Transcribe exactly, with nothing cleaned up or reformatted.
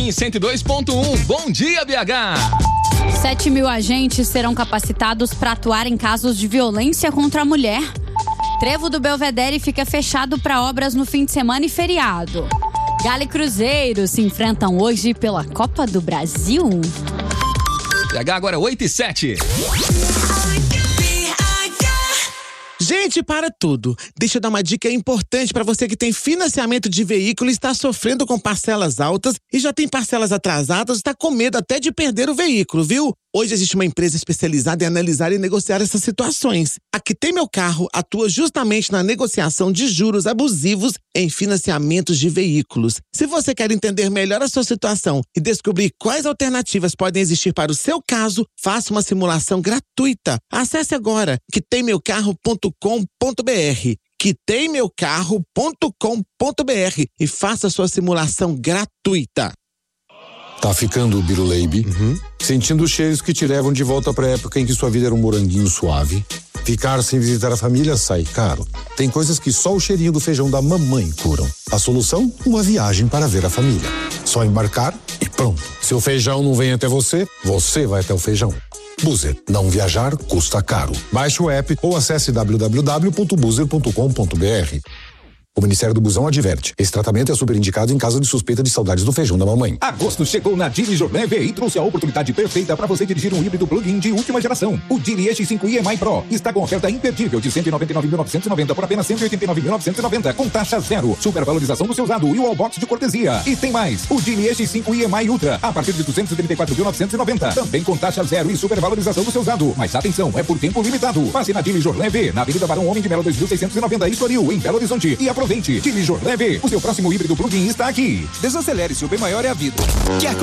Blumin cento e dois ponto um. Bom dia, B H. sete mil agentes serão capacitados para atuar em casos de violência contra a mulher. Trevo do Belvedere fica fechado para obras no fim de semana e feriado. Galo e Cruzeiro se enfrentam hoje pela Copa do Brasil. B H agora oito e sete. Gente, para tudo. Deixa eu dar uma dica importante para você que tem financiamento de veículo e está sofrendo com parcelas altas e já tem parcelas atrasadas, está com medo até de perder o veículo, viu? Hoje existe uma empresa especializada em analisar e negociar essas situações. A Que Tem Meu Carro atua justamente na negociação de juros abusivos em financiamentos de veículos. Se você quer entender melhor a sua situação e descobrir quais alternativas podem existir para o seu caso, faça uma simulação gratuita. Acesse agora que tem meu carro ponto com ponto b r, que tem meu carro ponto com ponto b r e faça sua simulação gratuita. Tá ficando o biruleibe? Uhum. Sentindo os cheiros que te levam de volta pra época em que sua vida era um moranguinho suave? Ficar sem visitar a família sai caro. Tem coisas que só o cheirinho do feijão da mamãe curam. A solução? Uma viagem para ver a família. Só embarcar e pronto. Se o feijão não vem até você, você vai até o feijão. Buzer, não viajar custa caro. Baixe o app ou acesse w w w ponto buzer ponto com ponto b r. O Ministério do Busão adverte. Esse tratamento é super indicado em caso de suspeita de saudades do feijão da mamãe. Agosto chegou na Geely Jorneve e trouxe a oportunidade perfeita para você dirigir um híbrido plug-in de última geração. O Geely X cinco i M I Pro está com oferta imperdível de cento e noventa e nove mil novecentos e noventa por apenas cento e oitenta e nove mil novecentos e noventa, com taxa zero, supervalorização do seu usado e o wallbox de cortesia. E tem mais, o Geely X cinco i M I Ultra, a partir de duzentos e trinta e quatro mil novecentos e noventa, também com taxa zero e supervalorização do seu usado. Mas atenção, é por tempo limitado. Passe na Geely Jorneve, na Avenida Barão Homem de Melo dois mil seiscentos e noventa, Estoril, em Belo Horizonte. E aproveite, Geely Jorneve. Leve, o seu próximo híbrido plug-in está aqui. Desacelere, seu bem maior é a vida. Quer